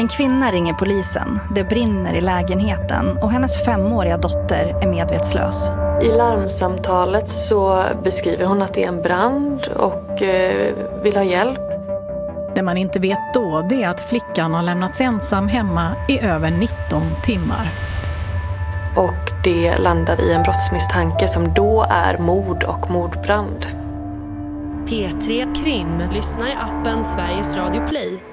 En kvinna ringer polisen. Det brinner i lägenheten och hennes 5-åriga dotter är medvetslös. I larmsamtalet så beskriver hon att det är en brand och vill ha hjälp. Det man inte vet då, det är att flickan har lämnats ensam hemma i över 19 timmar. Och det landar i en brottsmisstanke som då är mord och mordbrand. P3 Krim. Lyssna i appen Sveriges Radio Play